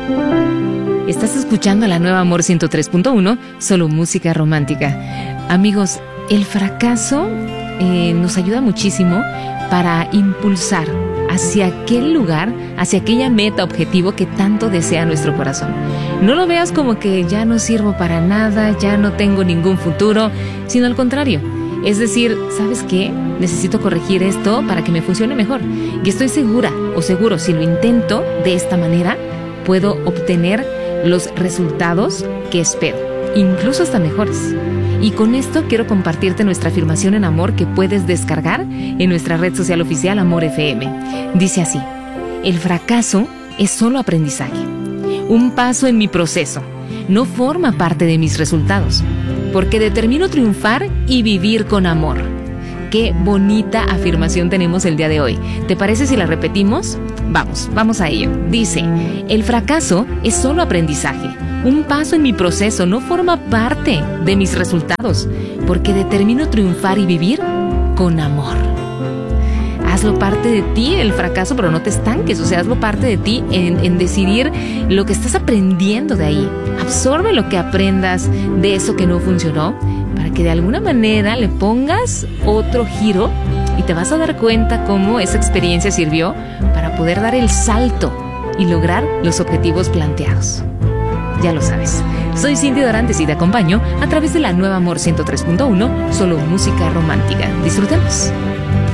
Estás escuchando la nueva Amor 103.1, solo música romántica. Amigos, el fracaso nos ayuda muchísimo para impulsar hacia aquel lugar, hacia aquella meta, objetivo que tanto desea nuestro corazón. No lo veas como que ya no sirvo para nada, ya no tengo ningún futuro, sino al contrario. Es decir, ¿sabes qué? Necesito corregir esto para que me funcione mejor. Y estoy segura o seguro, si lo intento de esta manera, puedo obtener los resultados que espero, incluso hasta mejores. Y con esto quiero compartirte nuestra afirmación en amor que puedes descargar en nuestra red social oficial Amor FM. Dice así: el fracaso es solo aprendizaje, un paso en mi proceso, no forma parte de mis resultados, porque determino triunfar y vivir con amor. Qué bonita afirmación tenemos el día de hoy. ¿Te parece si la repetimos? Vamos a ello. Dice: el fracaso es solo aprendizaje, un paso en mi proceso, no forma parte de mis resultados, porque determino triunfar y vivir con amor. Hazlo parte de ti el fracaso, pero no te estanques, o sea, hazlo parte de ti en decidir lo que estás aprendiendo de ahí. Absorbe lo que aprendas de eso que no funcionó, para que de alguna manera le pongas otro giro y te vas a dar cuenta cómo esa experiencia sirvió para poder dar el salto y lograr los objetivos planteados. Ya lo sabes, soy Cindy Dorantes y te acompaño a través de la nueva Amor 103.1, solo música romántica. Disfrutemos.